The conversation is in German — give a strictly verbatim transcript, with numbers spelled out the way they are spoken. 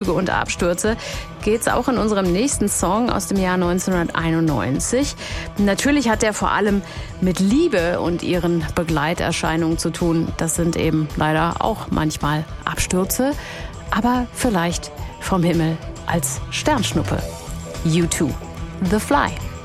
Flüge und Abstürze geht's auch in unserem nächsten Song aus dem Jahr neunzehnhunderteinundneunzig. Natürlich hat er vor allem mit Liebe und ihren Begleiterscheinungen zu tun. Das sind eben leider auch manchmal Abstürze, aber vielleicht vom Himmel als Sternschnuppe. U zwei, The Fly.